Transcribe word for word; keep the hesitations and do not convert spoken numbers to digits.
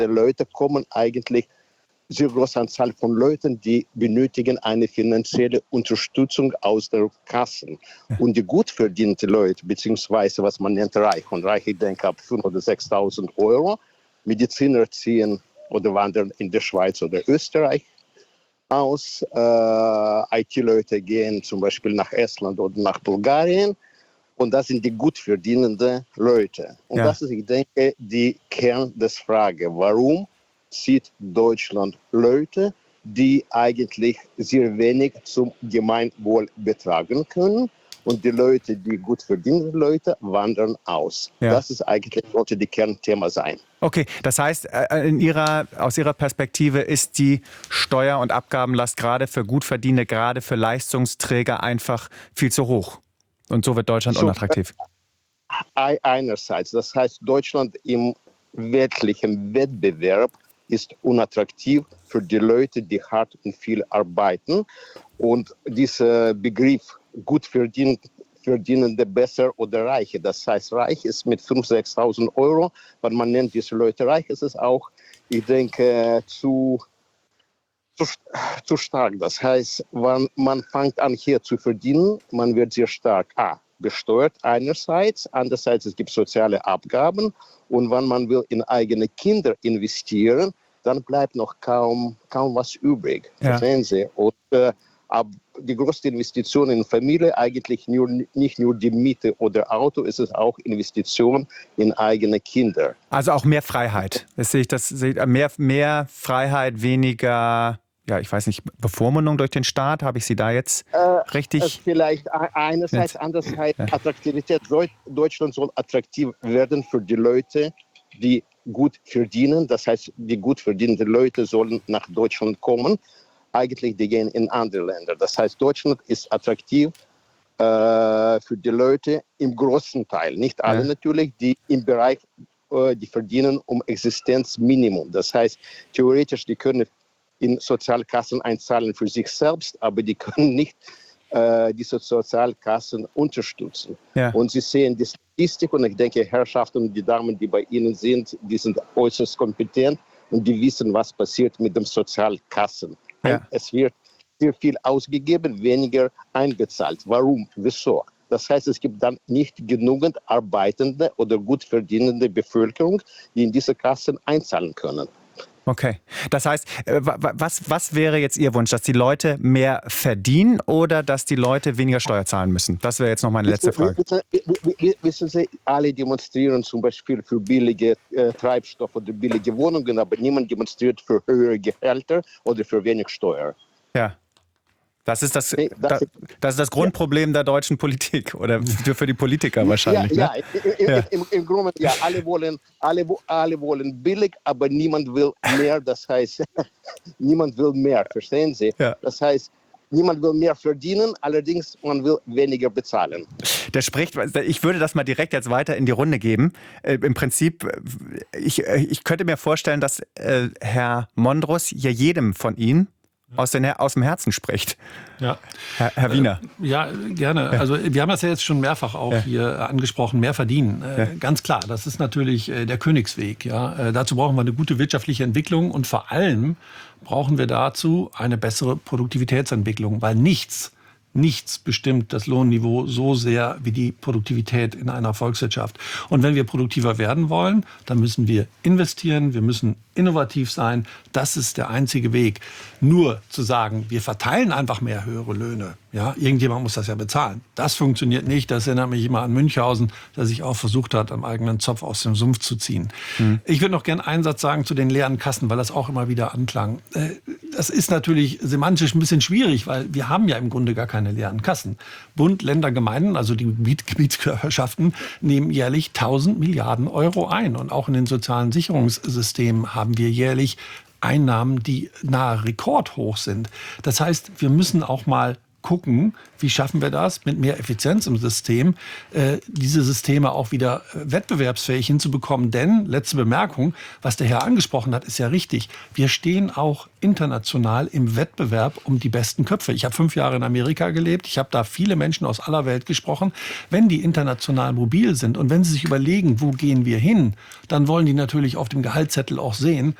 Leute kommen eigentlich sehr große Anzahl von Leuten, die benötigen eine finanzielle Unterstützung aus der Kassen. Ja. Und die gut verdiente Leute, beziehungsweise was man nennt reich, und reich, ich denke ab fünftausend oder sechstausend Euro, Mediziner ziehen oder wandern in der Schweiz oder Österreich aus. Äh, I T-Leute gehen zum Beispiel nach Estland oder nach Bulgarien. Und das sind die gut verdienenden Leute. Und ja. das ist, ich denke, die Kern des Frage. Warum zieht Deutschland Leute, die eigentlich sehr wenig zum Gemeinwohl betragen können? Und die Leute, die gut verdienenden Leute, wandern aus. Ja. Das ist eigentlich, sollte die Kernthema sein. Okay, das heißt, in Ihrer, aus Ihrer Perspektive ist die Steuer- und Abgabenlast gerade für Gutverdienende, gerade für Leistungsträger einfach viel zu hoch. Und so wird Deutschland so, unattraktiv. Einerseits, das heißt, Deutschland im weltlichen Wettbewerb ist unattraktiv für die Leute, die hart und viel arbeiten. Und dieser Begriff gut verdient, verdienende besser oder reiche, das heißt, reich ist mit fünftausend, sechstausend Euro, weil man nennt diese Leute reich, ist es auch, ich denke, zu, zu, zu stark. Das heißt, wenn man fängt an hier zu verdienen, man wird sehr stark A, besteuert einerseits, andererseits es gibt soziale Abgaben und wenn man will in eigene Kinder investieren, dann bleibt noch kaum, kaum was übrig. Ja. Verstehen Sie? Und äh, ab die größte Investition in Familie, eigentlich nur, nicht nur die Miete oder Auto, ist es auch Investition in eigene Kinder. Also auch mehr Freiheit. Das sehe ich, das sehe ich, mehr, mehr Freiheit, weniger, ja, ich weiß nicht, Bevormundung durch den Staat. Habe ich Sie da jetzt äh, richtig? Vielleicht einerseits, andererseits ja. Attraktivität. Deutschland soll attraktiv werden für die Leute, die gut verdienen. Das heißt, die gut verdienenden Leute sollen nach Deutschland kommen. Eigentlich, die gehen in andere Länder. Das heißt, Deutschland ist attraktiv äh, für die Leute im großen Teil. Nicht alle ja. natürlich, die im Bereich, äh, die verdienen um Existenzminimum. Das heißt, theoretisch, die können in Sozialkassen einzahlen für sich selbst, aber die können nicht äh, diese Sozialkassen unterstützen. Ja. Und Sie sehen die Statistik und ich denke, Herrschaften und die Damen, die bei Ihnen sind, die sind äußerst kompetent und die wissen, was passiert mit den Sozialkassen. Ja. Es wird sehr viel ausgegeben, weniger einbezahlt. Warum? Wieso? Das heißt, es gibt dann nicht genügend arbeitende oder gut verdienende Bevölkerung, die in diese Kassen einzahlen können. Okay. Das heißt, was, was wäre jetzt Ihr Wunsch? Dass die Leute mehr verdienen oder dass die Leute weniger Steuer zahlen müssen? Das wäre jetzt noch meine letzte Frage. Wissen Sie, alle demonstrieren zum Beispiel für billige äh, Treibstoffe oder billige Wohnungen, aber niemand demonstriert für höhere Gehälter oder für wenig Steuer. Ja. Das ist das, nee, das, das ist das Grundproblem ja. der deutschen Politik oder für die Politiker wahrscheinlich. Ja, ne? ja, im, ja. Im, im Grunde, ja, alle wollen, alle, alle wollen billig, aber niemand will mehr. Das heißt, niemand will mehr, verstehen Sie? Ja. Das heißt, niemand will mehr verdienen, allerdings man will weniger bezahlen. Der spricht, ich würde das mal direkt jetzt weiter in die Runde geben. Äh, Im Prinzip, ich, ich könnte mir vorstellen, dass äh, Herr Mondros ja jedem von Ihnen Aus, den, aus dem Herzen spricht. Ja. Herr, Herr Wiener. Äh, ja, gerne. Ja. Also wir haben das ja jetzt schon mehrfach auch ja. hier angesprochen, mehr verdienen. Äh, ja. Ganz klar, das ist natürlich äh, der Königsweg. Ja. Äh, dazu brauchen wir eine gute wirtschaftliche Entwicklung und vor allem brauchen wir dazu eine bessere Produktivitätsentwicklung, weil nichts Nichts bestimmt das Lohnniveau so sehr wie die Produktivität in einer Volkswirtschaft. Und wenn wir produktiver werden wollen, dann müssen wir investieren, wir müssen innovativ sein. Das ist der einzige Weg. Nur zu sagen, wir verteilen einfach mehr höhere Löhne. Ja, irgendjemand muss das ja bezahlen. Das funktioniert nicht. Das erinnert mich immer an Münchhausen, der sich auch versucht hat, am eigenen Zopf aus dem Sumpf zu ziehen. Mhm. Ich würde noch gerne einen Satz sagen zu den leeren Kassen, weil das auch immer wieder anklang. Das ist natürlich semantisch ein bisschen schwierig, weil wir haben ja im Grunde gar keine leeren Kassen. Bund, Länder, Gemeinden, also die Gebietskörperschaften, nehmen jährlich tausend Milliarden Euro ein. Und auch in den sozialen Sicherungssystemen haben wir jährlich Einnahmen, die nahe rekordhoch sind. Das heißt, wir müssen auch mal gucken, wie schaffen wir das mit mehr Effizienz im System, äh, diese Systeme auch wieder wettbewerbsfähig hinzubekommen. Denn, letzte Bemerkung, was der Herr angesprochen hat, ist ja richtig. Wir stehen auch international im Wettbewerb um die besten Köpfe. Ich habe fünf Jahre in Amerika gelebt. Ich habe da viele Menschen aus aller Welt gesprochen. Wenn die international mobil sind und wenn sie sich überlegen, wo gehen wir hin, dann wollen die natürlich auf dem Gehaltszettel auch sehen,